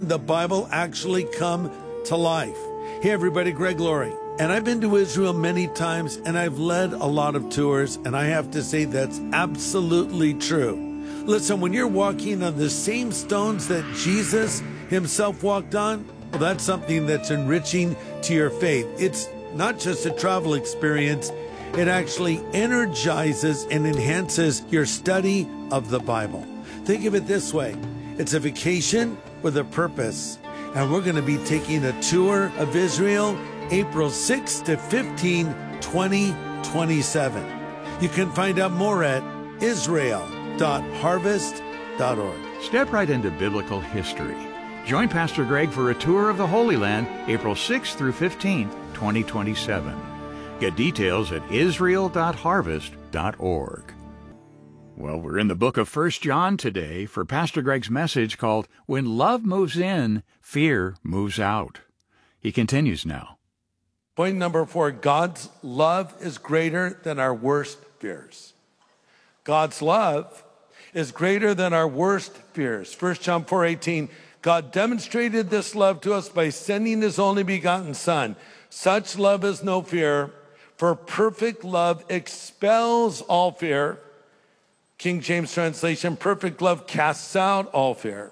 the Bible actually come to life. Hey everybody, Greg Laurie. And I've been to Israel many times, and I've led a lot of tours, and I have to say that's absolutely true. Listen, when you're walking on the same stones that Jesus himself walked on, well, that's something that's enriching to your faith. It's not just a travel experience, it actually energizes and enhances your study of the Bible. Think of it this way. It's a vacation with a purpose. And we're going to be taking a tour of Israel April 6 to 15, 2027. You can find out more at israel.harvest.org. Step right into biblical history. Join Pastor Greg for a tour of the Holy Land April 6th through 15th, 2027. Get details at israel.harvest.org. Well, we're in the book of 1 John today for Pastor Greg's message called When Love Moves In, Fear Moves Out. He continues now. Point number 4, God's love is greater than our worst fears. God's love is greater than our worst fears. 1 John 4:18, God demonstrated this love to us by sending his only begotten Son. Such love is no fear, for perfect love expels all fear. King James translation, perfect love casts out all fear.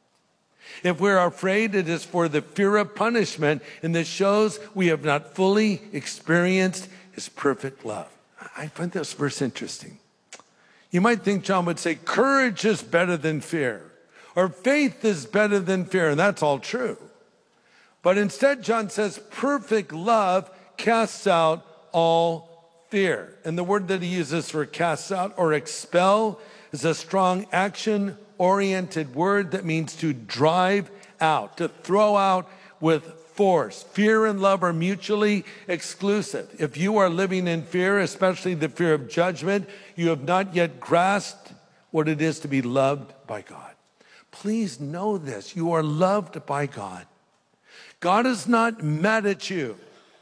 If we're afraid, it is for the fear of punishment, and this shows we have not fully experienced his perfect love. I find this verse interesting. You might think John would say, courage is better than fear, or faith is better than fear, and that's all true. But instead, John says, perfect love casts out all fear. And the word that he uses for cast out or expel is a strong action-oriented word that means to drive out, to throw out with force. Fear and love are mutually exclusive. If you are living in fear, especially the fear of judgment, you have not yet grasped what it is to be loved by God. Please know this. You are loved by God. God is not mad at you.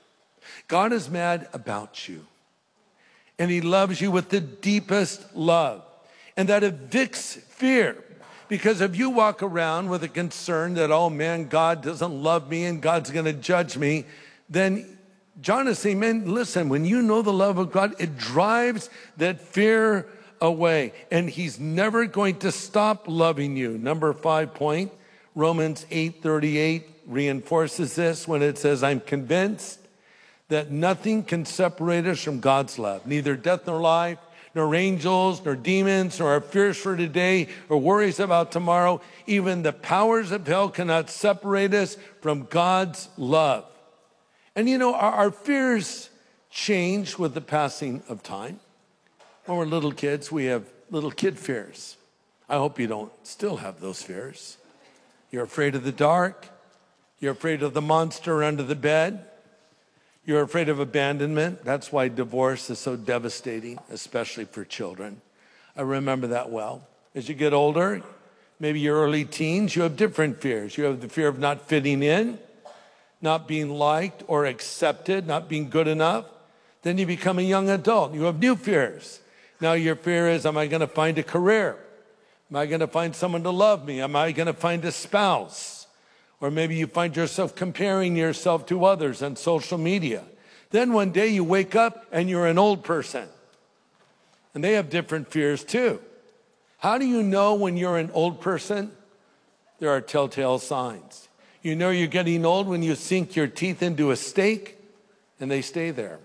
God is mad about you. And he loves you with the deepest love. And that evicts fear. Because if you walk around with a concern that, oh man, God doesn't love me and God's going to judge me, then John is saying, man, listen, when you know the love of God, it drives that fear away. And he's never going to stop loving you. Number 5 point, Romans 8:38 reinforces this when it says, I'm convinced that nothing can separate us from God's love, neither death nor life, nor angels, nor demons, nor our fears for today, or worries about tomorrow. Even the powers of hell cannot separate us from God's love. And you know, our fears change with the passing of time. When we're little kids, we have little kid fears. I hope you don't still have those fears. You're afraid of the dark. You're afraid of the monster under the bed. You're afraid of abandonment. That's why divorce is so devastating, especially for children. I remember that well. As you get older, maybe your early teens, you have different fears. You have the fear of not fitting in, not being liked or accepted, not being good enough. Then you become a young adult. You have new fears. Now your fear is, am I going to find a career? Am I going to find someone to love me? Am I going to find a spouse? Or maybe you find yourself comparing yourself to others on social media. Then one day you wake up and you're an old person. And they have different fears too. How do you know when you're an old person? There are telltale signs. You know you're getting old when you sink your teeth into a steak and they stay there.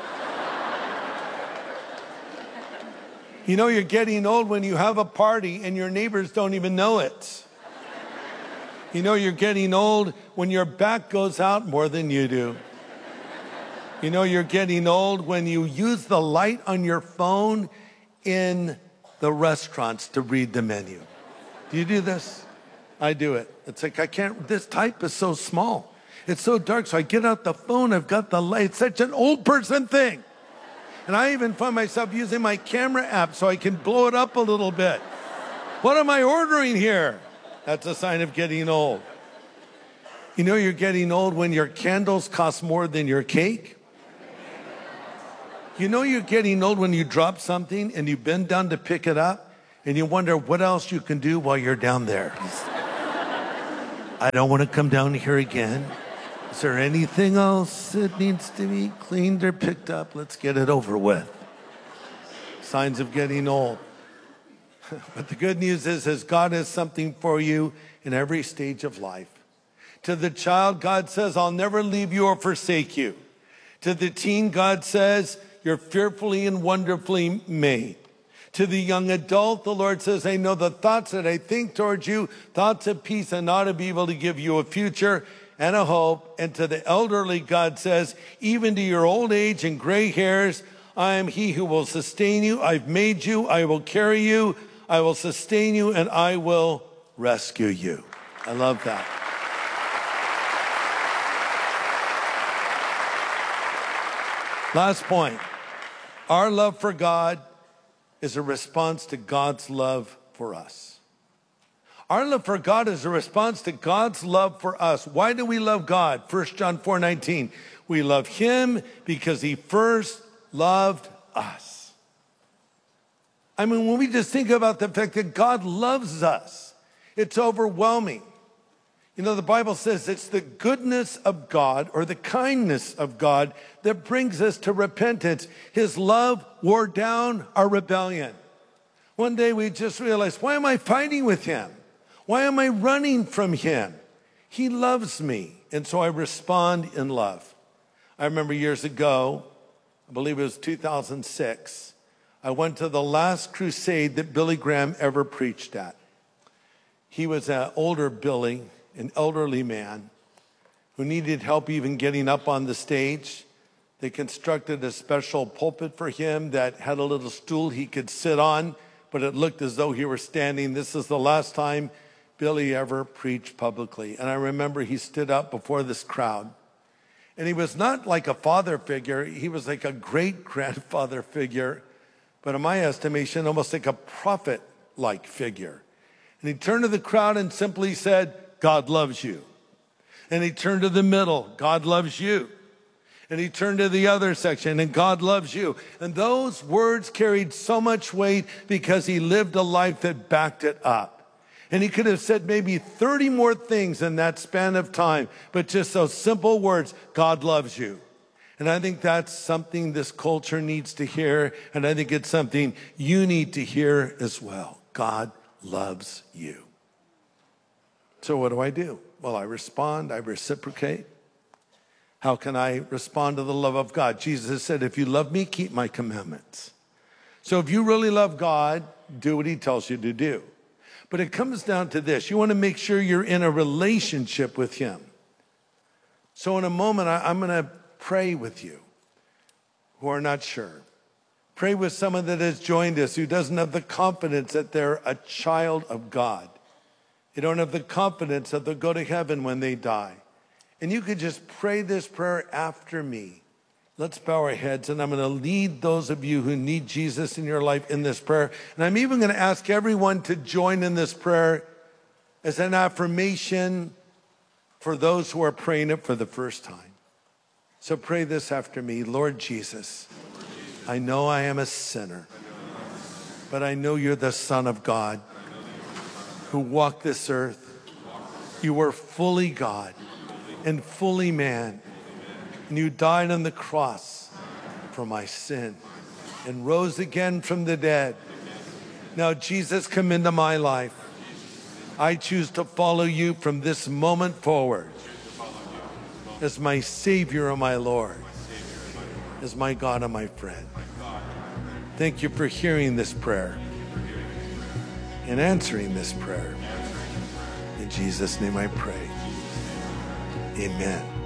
You know you're getting old when you have a party and your neighbors don't even know it. You know you're getting old when your back goes out more than you do. You know you're getting old when you use the light on your phone in the restaurants to read the menu. Do you do this? I do it. It's like I can't, this type is so small. It's so dark, so I get out the phone, I've got the light. It's such an old person thing. And I even find myself using my camera app so I can blow it up a little bit. What am I ordering here? That's a sign of getting old. You know you're getting old when your candles cost more than your cake. You know you're getting old when you drop something and you bend down to pick it up and you wonder what else you can do while you're down there. I don't want to come down here again. Is there anything else that needs to be cleaned or picked up? Let's get it over with. Signs of getting old. But the good news is God has something for you in every stage of life. To the child, God says, I'll never leave you or forsake you. To the teen, God says, you're fearfully and wonderfully made. To the young adult, the Lord says, I know the thoughts that I think towards you, thoughts of peace and not of evil, to give you a future and a hope. And to the elderly, God says, even to your old age and gray hairs, I am he who will sustain you. I've made you. I will carry you. I will sustain you, and I will rescue you. I love that. Last point. Our love for God is a response to God's love for us. Our love for God is a response to God's love for us. Why do we love God? 1 John 4:19. We love him because he first loved us. I mean, when we just think about the fact that God loves us, it's overwhelming. You know, the Bible says it's the goodness of God or the kindness of God that brings us to repentance. His love wore down our rebellion. One day we just realized, why am I fighting with him? Why am I running from him? He loves me, and so I respond in love. I remember years ago, I believe it was 2006, I went to the last crusade that Billy Graham ever preached at. He was an older Billy, an elderly man who needed help even getting up on the stage. They constructed a special pulpit for him that had a little stool he could sit on, but it looked as though he were standing. This is the last time Billy ever preached publicly. And I remember he stood up before this crowd. And he was not like a father figure. He was like a great-grandfather figure, but in my estimation, almost like a prophet-like figure. And he turned to the crowd and simply said, God loves you. And he turned to the middle, God loves you. And he turned to the other section, and God loves you. And those words carried so much weight because he lived a life that backed it up. And he could have said maybe 30 more things in that span of time, but just those simple words, God loves you. And I think that's something this culture needs to hear, and I think it's something you need to hear as well. God loves you. So what do? Well, I respond, I reciprocate. How can I respond to the love of God? Jesus said, if you love me, keep my commandments. So if you really love God, do what he tells you to do. But it comes down to this. You want to make sure you're in a relationship with him. So in a moment, I'm going to pray with you who are not sure. Pray with someone that has joined us who doesn't have the confidence that they're a child of God. They don't have the confidence that they'll go to heaven when they die. And you could just pray this prayer after me. Let's bow our heads, and I'm going to lead those of you who need Jesus in your life in this prayer. And I'm even going to ask everyone to join in this prayer as an affirmation for those who are praying it for the first time. So pray this after me. Lord Jesus, I know I am a sinner, but I know you're the Son of God who walked this earth. You were fully God and fully man, and you died on the cross for my sin and rose again from the dead. Now, Jesus, come into my life. I choose to follow you from this moment forward as my Savior and my Lord, as my God and my friend. Thank you for hearing this prayer and answering this prayer. In Jesus' name I pray. Amen.